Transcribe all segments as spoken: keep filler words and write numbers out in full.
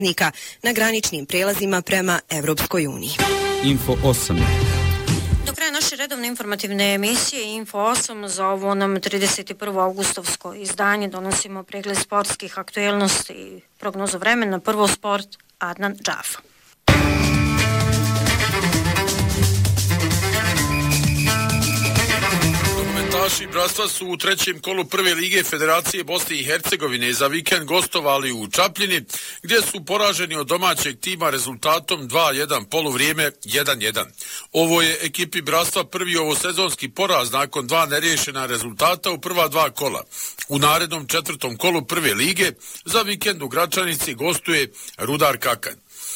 na graničnim prelazima prema Evropskoj uniji. Info osam. Do kraja naše redovne informativne emisije Info osam za ovo nam trideset prvo avgustovsko izdanje donosimo pregled sportskih aktuelnosti i prognozu vremena. Prvo sport, Adnan Džafa. Naši bratstva su u trećem kolu prve lige Federacije Bosne i Hercegovine za vikend gostovali u Čapljini, gdje su poraženi od domaćeg tima rezultatom dva jedan, poluvrijeme jedan jedan. Ovo je ekipi bratstva prvi ovosezonski poraz nakon dva neriješena rezultata u prva dva kola. U narednom četvrtom kolu prve lige za vikend u Gračanici gostuje Rudar Kakanj.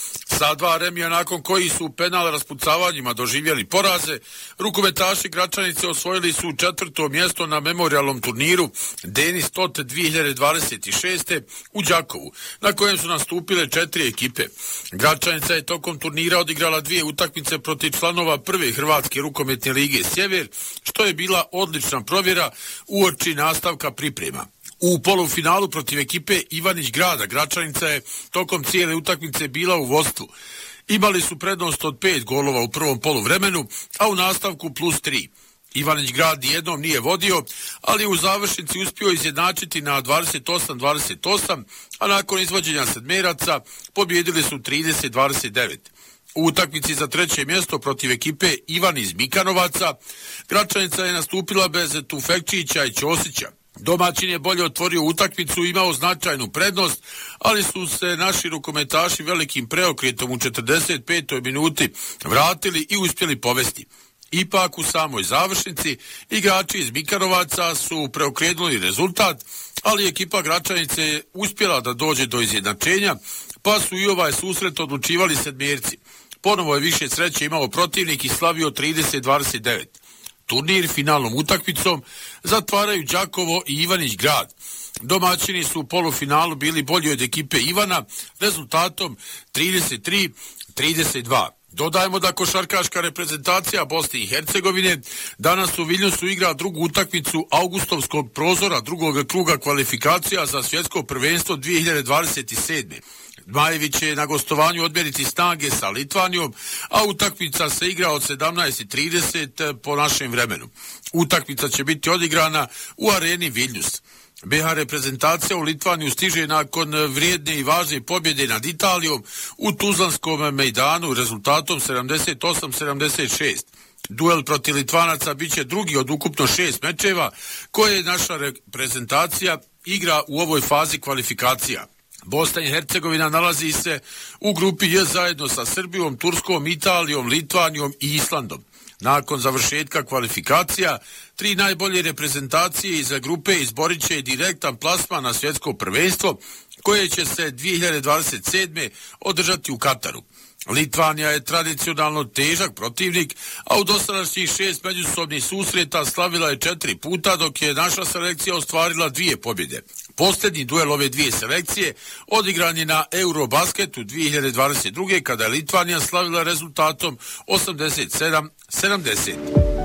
Sa dva remija nakon koji su u penal raspucavanjima doživjeli poraze, rukometaši Gračanice osvojili su četvrto mjesto na memorijalnom turniru Denis Tot dvije hiljade dvadeset šeste. u Đakovu, na kojem su nastupile četiri ekipe. Gračanica je tokom turnira odigrala dvije utakmice protiv članova prve Hrvatske rukometne lige Sjever, što je bila odlična provjera uoči nastavka priprema. U polufinalu protiv ekipe Ivanić Grada Gračanica je tokom cijele utakmice bila u vodstvu. Imali su prednost od pet golova u prvom poluvremenu, a u nastavku plus tri. Ivanić Grad nijednom nije vodio, ali je u završnici uspio izjednačiti na dvadeset osam dvadeset osam, a nakon izvođenja sedmeraca pobjedili su trideset dvadeset devet. U utakmici za treće mjesto protiv ekipe Ivan iz Mikanovaca, Gračanica je nastupila bez Tufekčića i Ćosića. Domaćin je bolje otvorio utakmicu i imao značajnu prednost, ali su se naši rukometaši velikim preokretom u četrdeset petoj minuti vratili i uspjeli povesti. Ipak u samoj završnici igrači iz Mikanovaca su preokrenuli rezultat, ali ekipa Gračanice je uspjela da dođe do izjednačenja, pa su i ovaj susret odlučivali sedmjerci. Ponovo je više sreće imao protivnik i slavio trideset dvadeset devet. Turnir finalnom utakmicom zatvaraju Đakovo i Ivanić Grad. Domaćini su u polufinalu bili bolji od ekipe Ivana rezultatom trideset tri trideset dva. Dodajemo da košarkaška reprezentacija Bosne i Hercegovine danas u Vilniusu igra drugu utakmicu augustovskog prozora drugog kruga kvalifikacija za svjetsko prvenstvo dvije hiljade dvadeset sedme. Zmajevi će na gostovanju odmjeriti snage sa Litvanijom, a utakmica se igra od sedamnaest trideset po našem vremenu. Utakmica će biti odigrana u areni Vilnius. be ha reprezentacija u Litvaniju stiže nakon vrijedne i važne pobjede nad Italijom u Tuzlanskom mejdanu rezultatom sedamdeset osam sedamdeset šest. Duel protiv Litvanaca biće drugi od ukupno šest mečeva koje naša reprezentacija igra u ovoj fazi kvalifikacija. Bosna i Hercegovina nalazi se u grupi J zajedno sa Srbijom, Turskom, Italijom, Litvanijom i Islandom. Nakon završetka kvalifikacija, tri najbolje reprezentacije iz grupe izborit će direktan plasman na svjetsko prvenstvo koje će se dvije hiljade dvadeset sedme. održati u Kataru. Litvanija je tradicionalno težak protivnik, a u dosadašnjih šest međusobnih susreta slavila je četiri puta, dok je naša selekcija ostvarila dvije pobjede. Posljednji duel ove dvije selekcije odigran je na Eurobasketu dvije hiljade dvadeset druge. kada je Litvanija slavila rezultatom osamdeset sedam sedamdeset.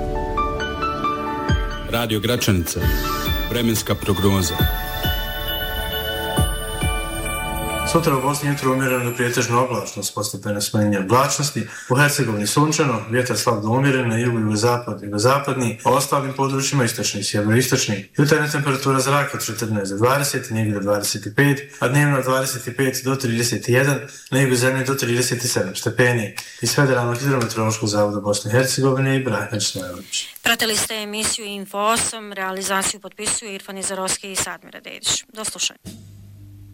Radio Gračanica. Vremenska prognoza. Sutra u Bosni jutro umjereno do prijetežno oblačno s postepeno smanjenjem oblačnosti. U Hercegovini sunčano, vjetar slab do umjeren, na jugu, jugozapad, jugozapadni, a ostalim područjima istočni i sjeveroistočni. Jutarnja temperatura zraka od četrnaest do dvadeset, njegi do dvadeset pet, a dnevno od dvadeset pet do trideset jedan, na jugu zemlje do trideset sedam stepeni. Iz Federalnog hidrometeorološkog zavoda Bosne i Hercegovine i Brahać Stojanović. Pratili ste emisiju Info osam, realizaciju potpisuju Irfan Izarovski i Sadmira Dedić. Do slušanja.